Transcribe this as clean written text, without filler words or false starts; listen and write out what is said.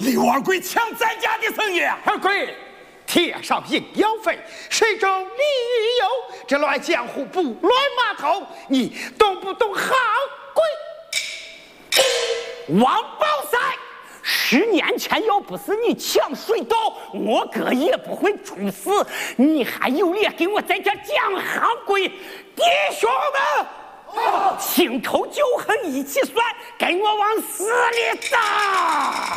李王贵抢咱家的生意。 二贵，贴上营养费，谁中利诱？这乱江湖不乱码头，你懂不懂行规？ 王宝三，10年前要不是你抢水稻，我哥也不会出事。你还有脸给我在这讲行规？弟兄们，情仇旧恨一起算，给我往死里打！